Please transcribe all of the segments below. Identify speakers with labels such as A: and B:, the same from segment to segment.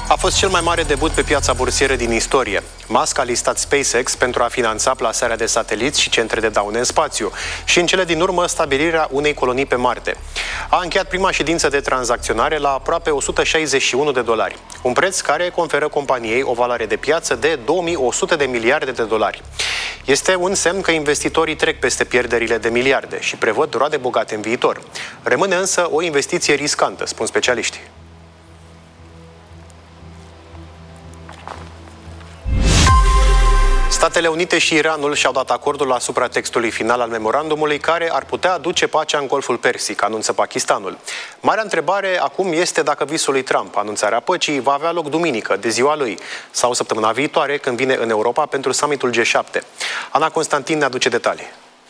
A: A fost cel mai mare debut pe piața bursieră din istorie. Musk a listat SpaceX pentru a finanța plasarea de sateliți și centre de daune în spațiu și în cele din urmă stabilirea unei colonii pe Marte. A încheiat prima ședință de tranzacționare la aproape $161, un preț care conferă companiei o valoare de piață de 2100 de miliarde de dolari. Este un semn că investitorii trec peste pierderile de miliarde și prevăd roade bogate în viitor. Rămâne însă o investiție riscantă, spun specialiștii. Statele Unite și Iranul și-au dat acordul asupra textului final al memorandumului care ar putea aduce pacea în Golful Persic, anunță Pakistanul. Marea întrebare acum este dacă visul lui Trump, anunțarea păcii, va avea loc duminică, de ziua lui, sau săptămâna viitoare, când vine în Europa pentru summitul G7. Ana Constantin ne aduce detalii.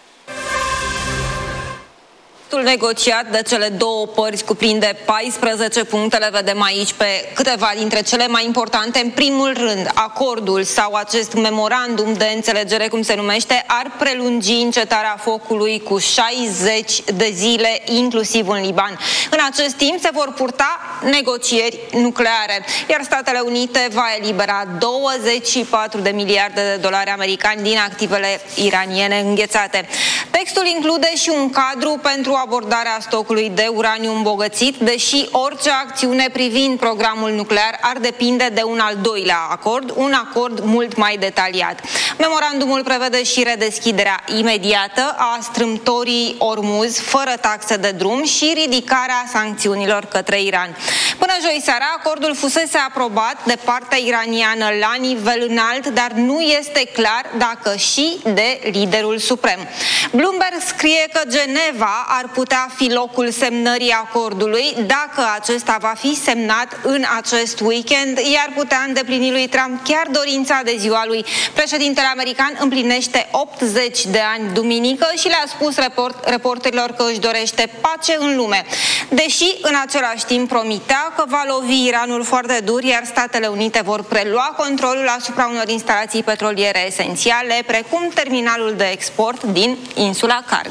B: Negociat de cele două părți cuprinde 14 puncte, le vedem aici pe câteva dintre cele mai importante. În primul rând, acordul sau acest memorandum de înțelegere, cum se numește, ar prelungi încetarea focului cu 60 de zile, inclusiv în Liban. În acest timp se vor purta negocieri nucleare, iar Statele Unite va elibera 24 de miliarde de dolari americani din activele iraniene înghețate. Textul include și un cadru pentru abordarea stocului de uraniu îmbogățit, deși orice acțiune privind programul nuclear ar depinde de un al doilea acord, un acord mult mai detaliat. Memorandumul prevede și redeschiderea imediată a strâmtorii Ormuz fără taxe de drum și ridicarea sancțiunilor către Iran. Până joi seara, acordul fusese aprobat de partea iraniană la nivel înalt, dar nu este clar dacă și de liderul suprem. Bloomberg scrie că Geneva ar putea fi locul semnării acordului dacă acesta va fi semnat în acest weekend, iar putea îndeplini lui Trump chiar dorința de ziua lui. Președintele american împlinește 80 de ani duminică și le-a spus reporterilor că își dorește pace în lume, deși în același timp promitea că va lovi Iranul foarte dur, iar Statele Unite vor prelua controlul asupra unor instalații petroliere esențiale, precum terminalul de export din insula Karg.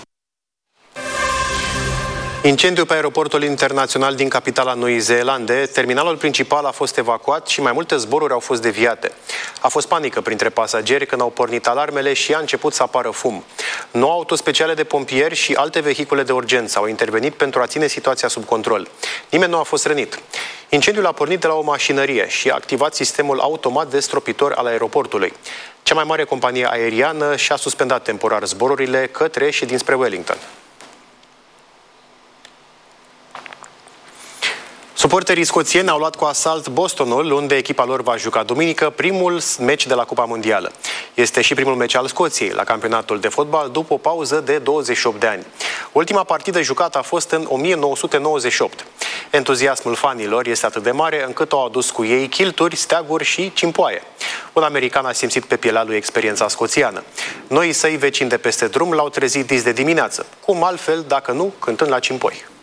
A: Incendiu pe aeroportul internațional din capitala Noii Zeelande, terminalul principal a fost evacuat și mai multe zboruri au fost deviate. A fost panică printre pasageri când au pornit alarmele și a început să apară fum. 9 autospeciale de pompieri și alte vehicule de urgență au intervenit pentru a ține situația sub control. Nimeni nu a fost rănit. Incendiul a pornit de la o mașinărie și a activat sistemul automat de stropitor al aeroportului. Cea mai mare companie aeriană și-a suspendat temporar zborurile către și dinspre Wellington. Suporterii scoțieni au luat cu asalt Bostonul, unde echipa lor va juca duminică primul meci de la Cupa Mondială. Este și primul meci al Scoției la campionatul de fotbal după o pauză de 28 de ani. Ultima partidă jucată a fost în 1998. Entuziasmul fanilor este atât de mare încât au adus cu ei chilturi, steaguri și cimpoaie. Un american a simțit pe pielea lui experiența scoțiană. Noii săi vecini de peste drum l-au trezit dis de dimineață, cum altfel dacă nu cântând la cimpoi.